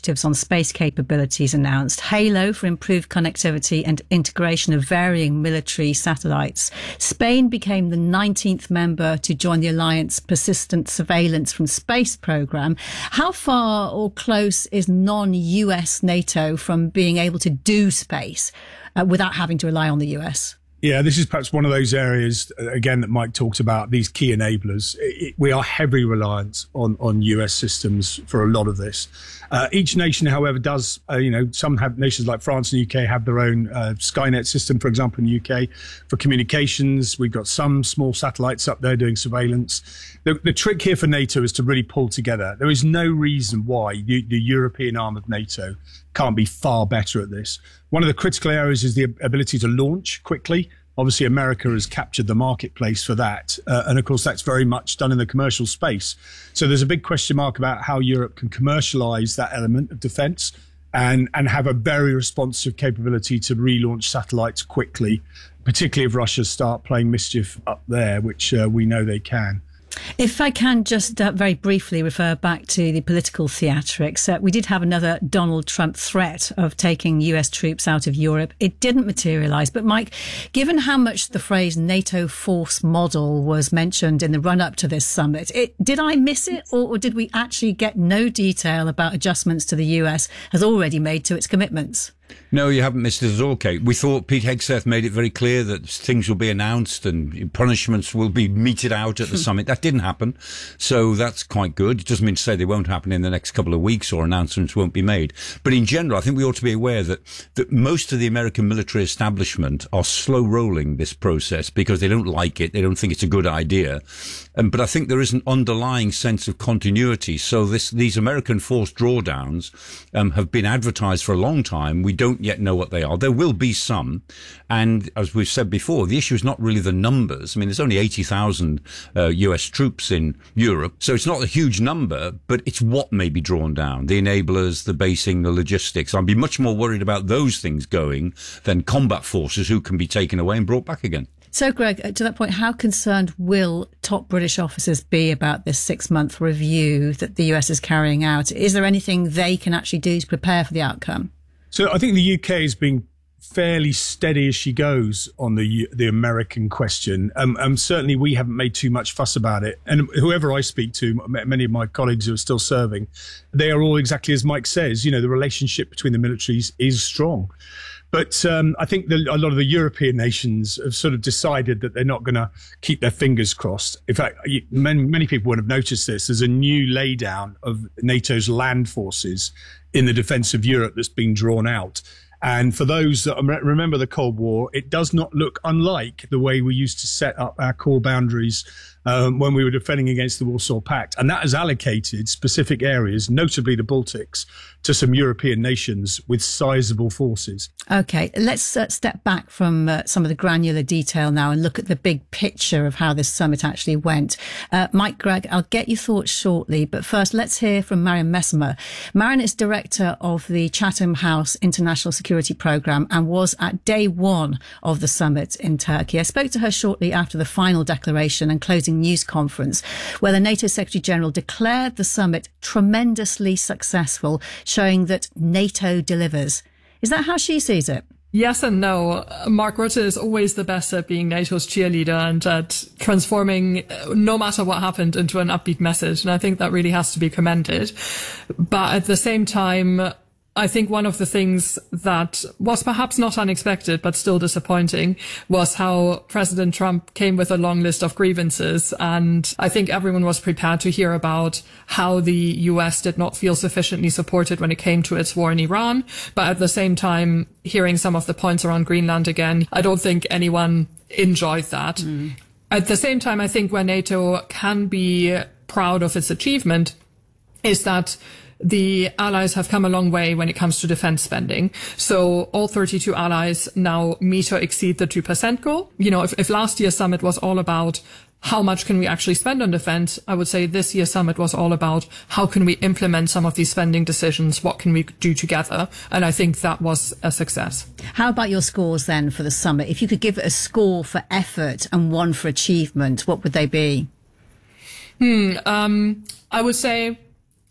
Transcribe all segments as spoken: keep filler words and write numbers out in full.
initiatives on space capabilities announced. Halo for improved connectivity and integration of varying military satellites. Spain became the nineteenth member to join the Alliance Persistent Surveillance from Space programme. How far or close is non-U S NATO from being able to do space uh, without having to rely on the U S? Yeah, this is perhaps one of those areas, again, that Mike talked about, these key enablers. It, we are heavily reliant on, on U S systems for a lot of this. Uh, each nation, however, does, uh, you know, some have nations like France and U K have their own uh, Skynet system, for example, in the U K for communications. We've got some small satellites up there doing surveillance. The, the trick here for NATO is to really pull together. There is no reason why the, the European arm of NATO can't be far better at this. One of the critical areas is the ability to launch quickly. Obviously, America has captured the marketplace for that. Uh, and of course, that's very much done in the commercial space. So there's a big question mark about how Europe can commercialize that element of defense and, and have a very responsive capability to relaunch satellites quickly, particularly if Russia start playing mischief up there, which uh, we know they can. If I can just uh, very briefly refer back to the political theatrics, uh, we did have another Donald Trump threat of taking U S troops out of Europe. It didn't materialise. But Mike, given how much the phrase NATO force model was mentioned in the run-up to this summit, it, did I miss it, or, or did we actually get no detail about adjustments to the U S has already made to its commitments? No, you haven't missed it at all, Kate. We thought Pete Hegseth made it very clear that things will be announced and punishments will be meted out at the summit. That didn't happen. So that's quite good. It doesn't mean to say they won't happen in the next couple of weeks or announcements won't be made. But in general, I think we ought to be aware that, that most of the American military establishment are slow rolling this process because they don't like it. They don't think it's a good idea. Um, but I think there is an underlying sense of continuity. So this, these American forced drawdowns um, have been advertised for a long time. We don't yet know what they are. There will be some. And as we've said before, the issue is not really the numbers. I mean, there's only eighty thousand uh, U S troops in Europe. So it's not a huge number, but it's what may be drawn down. The enablers, the basing, the logistics. I'd be much more worried about those things going than combat forces who can be taken away and brought back again. So, Greg, to that point, how concerned will top British officers be about this six-month review that the U S is carrying out? Is there anything they can actually do to prepare for the outcome? So I think the U K has been fairly steady as she goes on the the American question. Um, um, certainly we haven't made too much fuss about it. And whoever I speak to, many of my colleagues who are still serving, they are all exactly as Mike says. You know, the relationship between the militaries is strong. But um, I think the, a lot of the European nations have sort of decided that they're not going to keep their fingers crossed. In fact, many, many people would have noticed this. There's a new laydown of NATO's land forces in the defence of Europe that's being drawn out. And for those that remember the Cold War, it does not look unlike the way we used to set up our core boundaries um, when we were defending against the Warsaw Pact. And that has allocated specific areas, notably the Baltics, to some European nations with sizable forces. OK, let's uh, step back from uh, some of the granular detail now and look at the big picture of how this summit actually went. Uh, Mike, Greg, I'll get your thoughts shortly. But first, let's hear from Marian Messimer. Marian is director of the Chatham House International Security Programme and was at day one of the summit in Turkey. I spoke to her shortly after the final declaration and closing news conference, where the NATO Secretary General declared the summit tremendously successful, showing that NATO delivers. Is that how she sees it? Yes and no. Mark Rutte is always the best at being NATO's cheerleader and at transforming, no matter what happened, into an upbeat message. And I think that really has to be commended. But at the same time, I think one of the things that was perhaps not unexpected, but still disappointing, was how President Trump came with a long list of grievances. And I think everyone was prepared to hear about how the U S did not feel sufficiently supported when it came to its war in Iran. But at the same time, hearing some of the points around Greenland again, I don't think anyone enjoyed that. Mm. At the same time, I think where NATO can be proud of its achievement is that the allies have come a long way when it comes to defense spending. So all thirty-two allies now meet or exceed the two percent goal. You know, if, if last year's summit was all about how much can we actually spend on defense, I would say this year's summit was all about how can we implement some of these spending decisions, what can we do together? And I think that was a success. How about your scores then for the summit? If you could give it a score for effort and one for achievement, what would they be? Hmm, um, I would say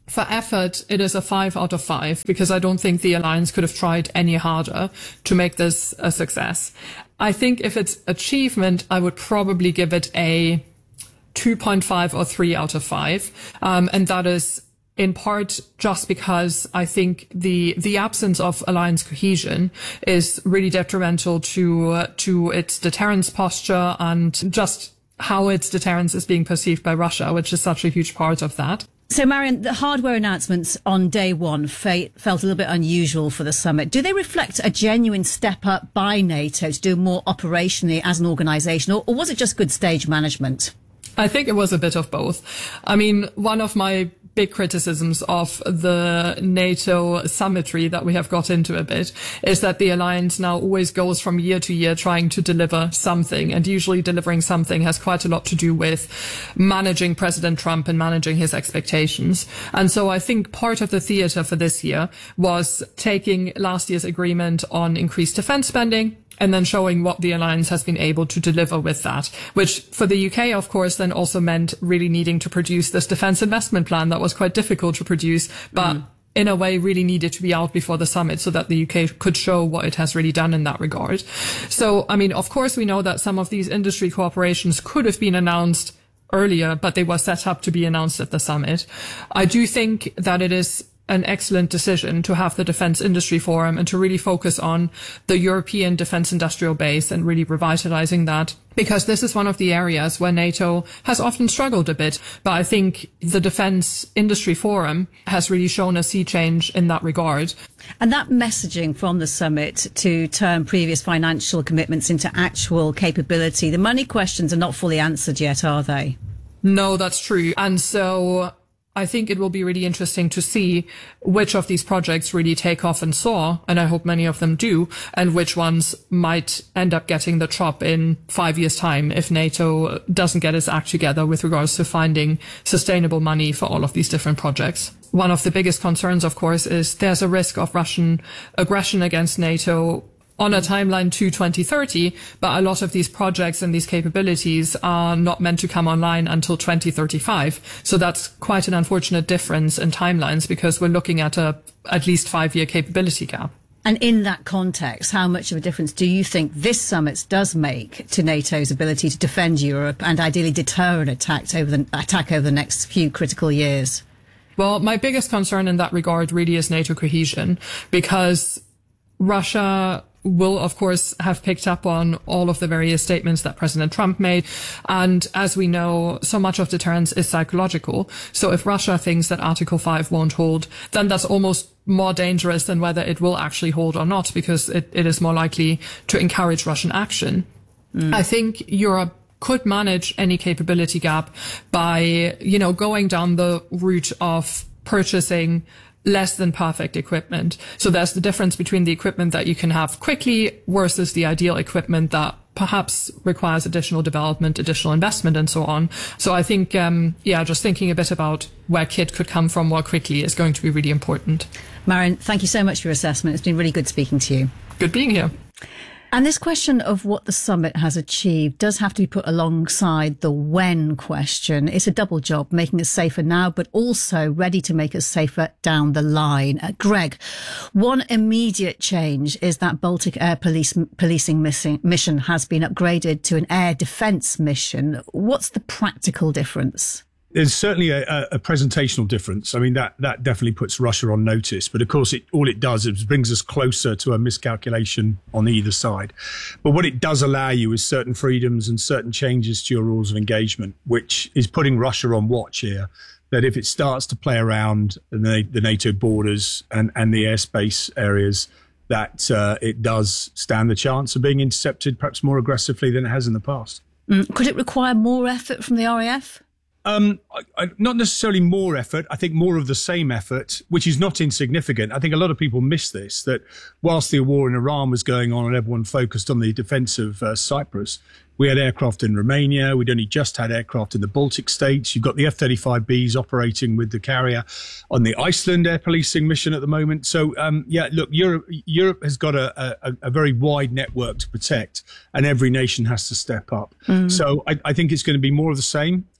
For effort, it is a five out of five because I don't think the alliance could have tried any harder to make this a success. I think if it's achievement, I would probably give it a two point five or three out of five. Um, and that is in part just because I think the the absence of alliance cohesion is really detrimental to uh, to its deterrence posture and just how its deterrence is being perceived by Russia, which is such a huge part of that. So, Marion, the hardware announcements on day one fe- felt a little bit unusual for the summit. Do they reflect a genuine step up by NATO to do more operationally as an organisation, or, or was it just good stage management? I think it was a bit of both. I mean, one of my big criticisms of the NATO summitry that we have got into a bit is that the alliance now always goes from year to year trying to deliver something, and usually delivering something has quite a lot to do with managing President Trump and managing his expectations. And so I think part of the theatre for this year was taking last year's agreement on increased defence spending and then showing what the alliance has been able to deliver with that, which for the U K, of course, then also meant really needing to produce this defence investment plan that was quite difficult to produce, but mm. in a way really needed to be out before the summit so that the U K could show what it has really done in that regard. So, I mean, of course, we know that some of these industry cooperations could have been announced earlier, but they were set up to be announced at the summit. I do think that it is an excellent decision to have the Defence Industry Forum and to really focus on the European defence industrial base and really revitalising that, because this is one of the areas where NATO has often struggled a bit. But I think the Defence Industry Forum has really shown a sea change in that regard. And that messaging from the summit to turn previous financial commitments into actual capability, the money questions are not fully answered yet, are they? No, that's true. And so I think it will be really interesting to see which of these projects really take off and soar, and I hope many of them do, and which ones might end up getting the chop in five years' time if NATO doesn't get its act together with regards to finding sustainable money for all of these different projects. One of the biggest concerns, of course, is there's a risk of Russian aggression against NATO on a timeline to twenty thirty, but a lot of these projects and these capabilities are not meant to come online until twenty thirty-five. So that's quite an unfortunate difference in timelines because we're looking at a at least five-year capability gap. And in that context, how much of a difference do you think this summit does make to NATO's ability to defend Europe and ideally deter an attack over the, attack over the next few critical years? Well, my biggest concern in that regard really is NATO cohesion, because Russia will, of course, have picked up on all of the various statements that President Trump made. And as we know, so much of deterrence is psychological. So if Russia thinks that Article five won't hold, then that's almost more dangerous than whether it will actually hold or not, because it, it is more likely to encourage Russian action. Mm. I think Europe could manage any capability gap by, you know, going down the route of purchasing less than perfect equipment. So there's the difference between the equipment that you can have quickly versus the ideal equipment that perhaps requires additional development, additional investment, and so on. So I think, um, yeah, just thinking a bit about where kit could come from more quickly is going to be really important. Marion, thank you so much for your assessment. It's been really good speaking to you. Good being here. And this question of what the summit has achieved does have to be put alongside the when question. It's a double job, making us safer now, but also ready to make us safer down the line. Uh, Greg, one immediate change is that Baltic Air Police, Policing missing, mission has been upgraded to an air defence mission. What's the practical difference? There's certainly a, a presentational difference. I mean, that, that definitely puts Russia on notice. But of course, it, all it does is brings us closer to a miscalculation on either side. But what it does allow you is certain freedoms and certain changes to your rules of engagement, which is putting Russia on watch here. That if it starts to play around the, the NATO borders and, and the airspace areas, that uh, it does stand the chance of being intercepted perhaps more aggressively than it has in the past. Mm. Could it require more effort from the R A F? Um, I, I, not necessarily more effort. I think more of the same effort, which is not insignificant. I think a lot of people miss this, that whilst the war in Iran was going on and everyone focused on the defence of uh, Cyprus, we had aircraft in Romania. We'd only just had aircraft in the Baltic states. You've got the F thirty-five Bs operating with the carrier on the Iceland air policing mission at the moment. So, um, yeah, look, Europe, Europe has got a, a, a very wide network to protect, and every nation has to step up. Mm. So I, I think it's going to be more of the same.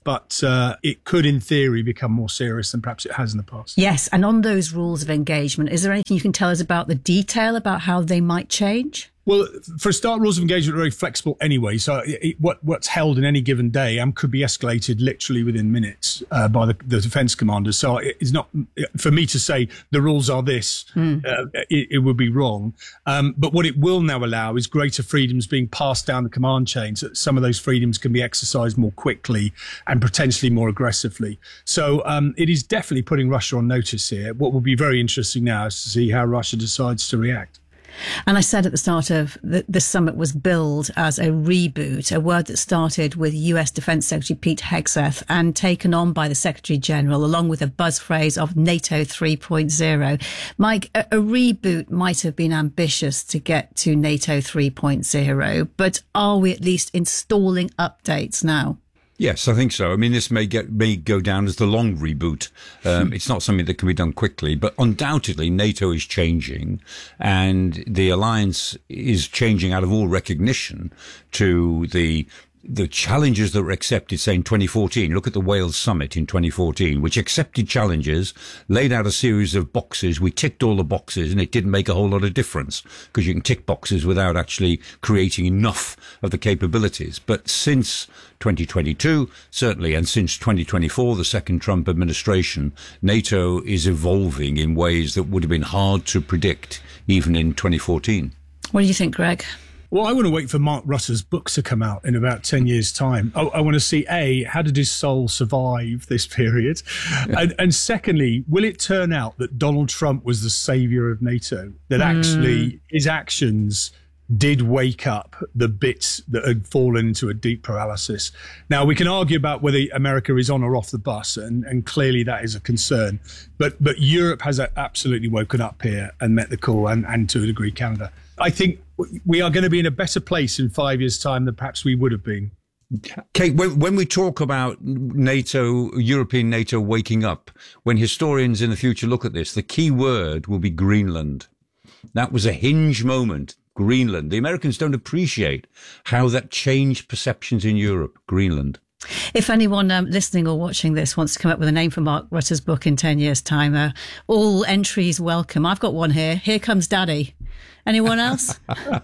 but uh, it could, in theory, become more serious than perhaps it has in the past. Yes, and on those rules of engagement, is there anything you can tell us about the detail about how they might change? Well, for a start, rules of engagement are very flexible anyway. So it, it, what, what's held in any given day um, could be escalated literally within minutes uh, by the, the defence commanders. So it, it's not for me to say the rules are this. Mm. Uh, it, it would be wrong. Um, but what it will now allow is greater freedoms being passed down the command chain, so that some of those freedoms can be exercised more quickly and potentially more aggressively. So um, it is definitely putting Russia on notice here. What will be very interesting now is to see how Russia decides to react. And I said at the start of the, the summit was billed as a reboot, a word that started with U S Defence Secretary Pete Hegseth and taken on by the Secretary General, along with a buzz phrase of NATO three point oh. Mike, a, a reboot might have been ambitious to get to NATO three point oh, but are we at least installing updates now? Yes, I think so. I mean, this may get may go down as the long reboot. Um, it's not something that can be done quickly, but undoubtedly NATO is changing, and the alliance is changing out of all recognition to the the challenges that were accepted, say, in twenty fourteen. Look at the Wales summit in twenty fourteen, which accepted challenges, laid out a series of boxes. We ticked all the boxes, and it didn't make a whole lot of difference because you can tick boxes without actually creating enough of the capabilities. But since twenty twenty-two, certainly, and since twenty twenty-four, the second Trump administration, NATO is evolving in ways that would have been hard to predict even in twenty fourteen. What do you think, Greg? Well, I want to wait for Mark Rutter's books to come out in about ten years' time. I, I want to see, A, how did his soul survive this period? Yeah. And, and secondly, will it turn out that Donald Trump was the savior of NATO? That mm. actually his actions did wake up the bits that had fallen into a deep paralysis. Now, we can argue about whether America is on or off the bus, and, and clearly that is a concern. But but Europe has absolutely woken up here and met the call, and, and to a degree Canada. I think we are going to be in a better place in five years' time than perhaps we would have been. Kate, when, when we talk about NATO, European NATO waking up, when historians in the future look at this, the key word will be Greenland. That was a hinge moment. Greenland. The Americans don't appreciate how that changed perceptions in Europe. Greenland. If anyone um, listening or watching this wants to come up with a name for Mark Rutter's book in ten years' time, uh, all entries welcome. I've got one here. Here Comes Daddy. Anyone else?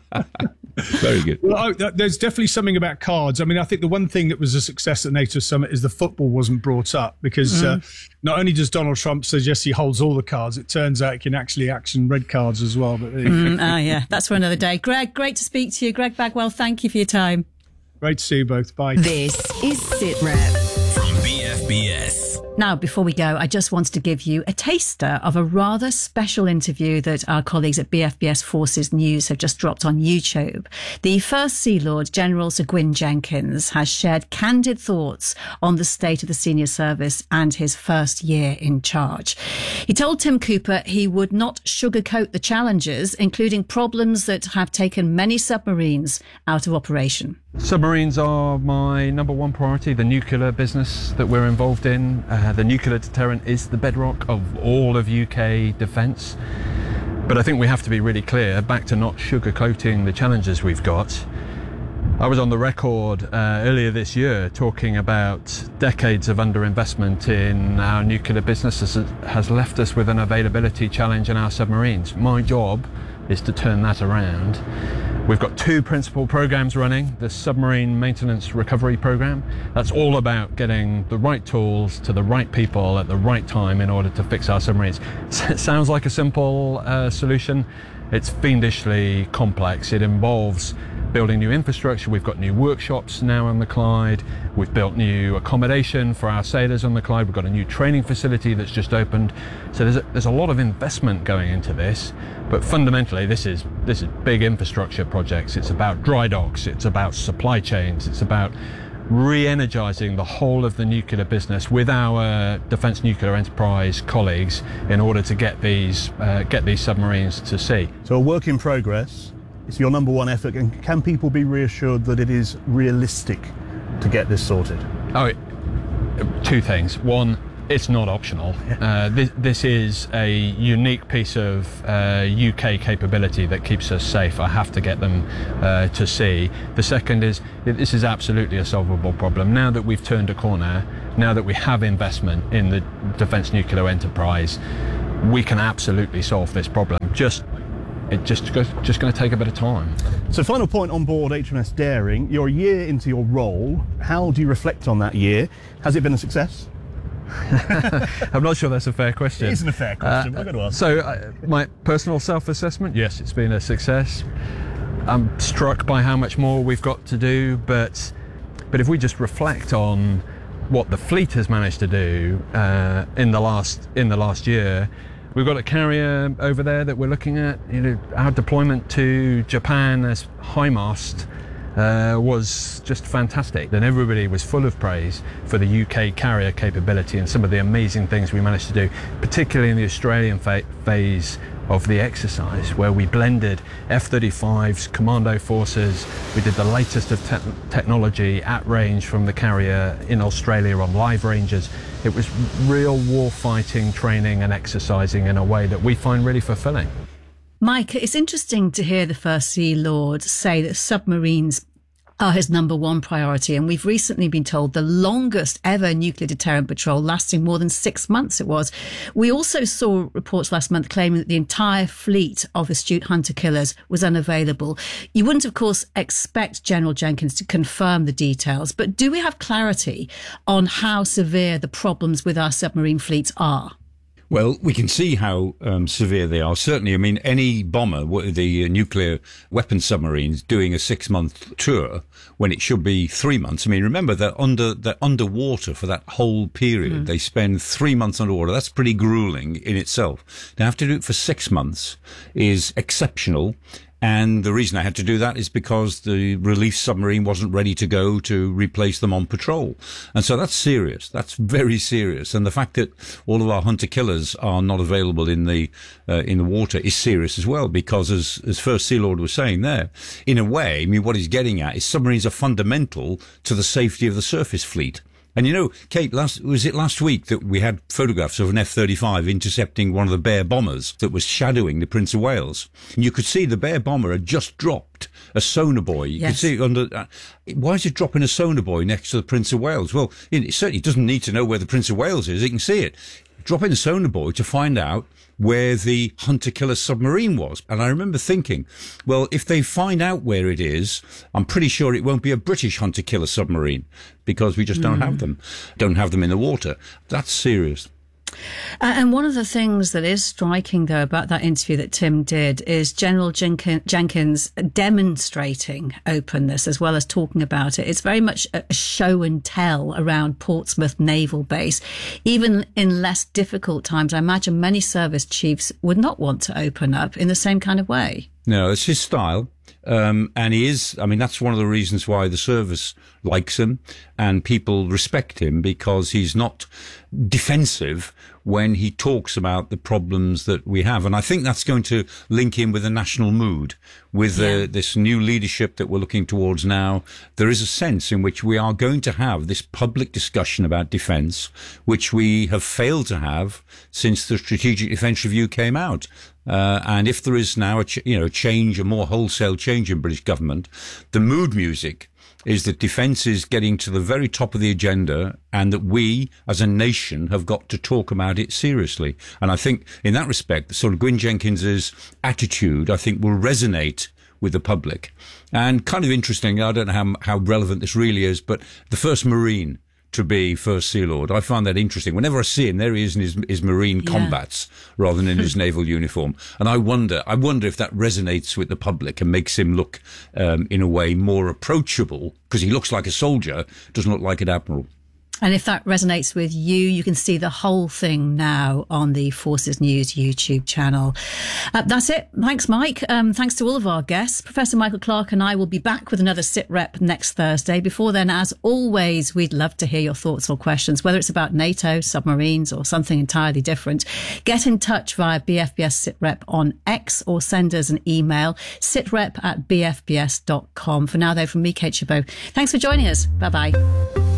Very good. Well, I, there's definitely something about cards. I mean, I think the one thing that was a success at NATO Summit is the football wasn't brought up, because mm. uh, not only does Donald Trump suggest he holds all the cards, it turns out he can actually action red cards as well. But mm, oh, yeah, that's for another day. Greg, great to speak to you. Greg Bagwell, thank you for your time. Great to see you both. Bye. This is SITREP from B F B S. Now, before we go, I just wanted to give you a taster of a rather special interview that our colleagues at B F B S Forces News have just dropped on YouTube. The First Sea Lord, General Sir Gwyn Jenkins, has shared candid thoughts on the state of the senior service and his first year in charge. He told Tim Cooper he would not sugarcoat the challenges, including problems that have taken many submarines out of operation. Submarines are my number one priority, the nuclear business that we're involved in. Uh, the nuclear deterrent is the bedrock of all of U K defence. But I think we have to be really clear, back to not sugarcoating the challenges we've got. I was on the record uh, earlier this year talking about decades of underinvestment in our nuclear business has left us with an availability challenge in our submarines. My job is to turn that around. We've got two principal programs running, the Submarine Maintenance Recovery Program. That's all about getting the right tools to the right people at the right time in order to fix our submarines. It sounds like a simple uh, solution. It's fiendishly complex. It involves building new infrastructure. We've got new workshops now on the Clyde. We've built new accommodation for our sailors on the Clyde. We've got a new training facility that's just opened. So there's a, there's a lot of investment going into this. But fundamentally, this is this is big infrastructure projects. It's about dry docks. It's about supply chains. It's about re-energising the whole of the nuclear business with our Defence Nuclear Enterprise colleagues in order to get these uh, get these submarines to sea. So a work in progress. It's your number one effort, and can people be reassured that it is realistic to get this sorted? Oh, it, two things. One, it's not optional. Uh, this, this is a unique piece of uh, U K capability that keeps us safe. I have to get them uh, to see. The second is, this is absolutely a solvable problem. Now that we've turned a corner, now that we have investment in the defence nuclear enterprise, we can absolutely solve this problem. Just It just goes, just going to take a bit of time. So final point on board H M S Daring, you're a year into your role. How do you reflect on that year? Has it been a success? I'm not sure that's a fair question. It isn't a fair question, uh, we're going to ask. So uh, my personal self-assessment, yes, it's been a success. I'm struck by how much more we've got to do, but but if we just reflect on what the fleet has managed to do uh, in the last in the last year, we've got a carrier over there that we're looking at. You know, our deployment to Japan as high mast uh, was just fantastic, and everybody was full of praise for the U K carrier capability and some of the amazing things we managed to do, particularly in the Australian fa- phase of the exercise, where we blended F thirty-fives, commando forces. We did the latest of te- technology at range from the carrier in Australia on live ranges. It was real war fighting training and exercising in a way that we find really fulfilling. Mike, it's interesting to hear the First Sea Lord say that submarines are his number one priority. And we've recently been told the longest ever nuclear deterrent patrol lasting more than six months it was. We also saw reports last month claiming that the entire fleet of astute hunter killers was unavailable. You wouldn't, of course, expect General Jenkins to confirm the details, but do we have clarity on how severe the problems with our submarine fleets are? Well, we can see how um, severe they are. Certainly, I mean, any bomber, the uh, nuclear weapon submarines, doing a six-month tour when it should be three months. I mean, remember, they're, under, they're underwater for that whole period. Mm. They spend three months underwater. That's pretty grueling in itself. To have to do it for six months is exceptional. And the reason I had to do that is because the relief submarine wasn't ready to go to replace them on patrol. And so that's serious. That's very serious. And the fact that all of our hunter killers are not available in the uh, in the water is serious as well, because as, as First Sea Lord was saying there, in a way, I mean, what he's getting at is submarines are fundamental to the safety of the surface fleet. And you know, Kate, last, was it last week that we had photographs of an F thirty-five intercepting one of the Bear bombers that was shadowing the Prince of Wales? And you could see the Bear bomber had just dropped a sonar buoy. You yes. could see it under, uh, why is it dropping a sonar buoy next to the Prince of Wales? Well, it certainly doesn't need to know where the Prince of Wales is. It can see it. Dropping a sonar buoy to find out where the hunter-killer submarine was. And I remember thinking, well, if they find out where it is, I'm pretty sure it won't be a British hunter-killer submarine, because we just mm. don't have them, don't have them in the water. That's serious. Uh, and one of the things that is striking, though, about that interview that Tim did is General Jenkin- Jenkins demonstrating openness as well as talking about it. It's very much a show and tell around Portsmouth Naval Base. Even in less difficult times, I imagine many service chiefs would not want to open up in the same kind of way. No, it's his style. Um, and he is, I mean, that's one of the reasons why the service likes him and people respect him, because he's not defensive when he talks about the problems that we have. And I think that's going to link in with the national mood, with yeah. uh, this new leadership that we're looking towards now. There is a sense in which we are going to have this public discussion about defence, which we have failed to have since the Strategic Defence Review came out. Uh, and if there is now a ch- you know, a change, a more wholesale change in British government, the mood music is that defence is getting to the very top of the agenda, and that we as a nation have got to talk about it seriously. And I think in that respect, the sort of Gwyn Jenkins's attitude, I think, will resonate with the public. And kind of interesting, I don't know how, how relevant this really is, but the first Marine to be First Sea Lord, I find that interesting. Whenever I see him, there he is in his, his Marine yeah. combats rather than in his naval uniform. And I wonder, I wonder if that resonates with the public and makes him look, um, in a way, more approachable, because he looks like a soldier, doesn't look like an admiral. And if that resonates with you, you can see the whole thing now on the Forces News YouTube channel. Uh, that's it. Thanks, Mike. Um, thanks to all of our guests. Professor Michael Clarke and I will be back with another SITREP next Thursday. Before then, as always, we'd love to hear your thoughts or questions, whether it's about NATO, submarines, or something entirely different. Get in touch via B F B S SITREP on X, or send us an email, sitrep at b f b s dot com. For now, though, from me, Kate Chabot, thanks for joining us. Bye-bye.